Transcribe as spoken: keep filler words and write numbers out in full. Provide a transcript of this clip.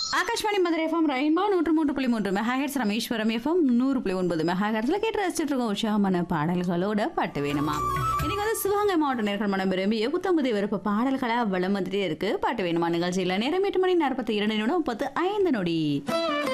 Akashvani Madurai FM rainbow நூற்று மூன்று புள்ளி மூன்று மெகாஹெட்ஸ், ராமேஸ்வரம் எஃப்எம் நூறு புள்ளி ஒன்பது மெகாஹெட்ஸ்ல கேட்டு ரசிச்சுட்டு இருக்கோம் உற்சாகமான பாடல்களோட பாட்டு வேணுமா. இன்னைக்கு வந்து சிவகங்கை மாவட்ட நேர்கள் மனம் விரும்பிய புத்தம்புதி விருப்ப பாடல்களா வளம் வந்துட்டே இருக்கு. பாட்டு வேணுமா நிகழ்ச்சியில் நேரம் எட்டு மணி நாற்பத்தி இரண்டு நிமிடம் முப்பத்து ஐந்து நொடி.